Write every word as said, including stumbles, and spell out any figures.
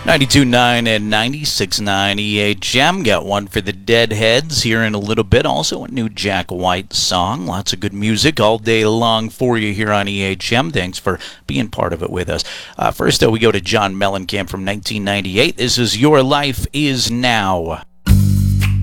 ninety-two point nine and ninety-six point nine E H M. Got one for the Deadheads here in a little bit. Also a new Jack White song. Lots of good music all day long for you here on E H M. Thanks for being part of it with us. Uh, first, though, we go to John Mellencamp from nineteen ninety-eight. This is Your Life Is Now.